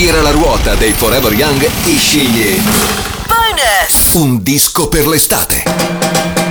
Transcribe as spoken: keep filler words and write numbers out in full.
Gira la ruota dei Forever Young e scegli Bonus! un disco per l'estate.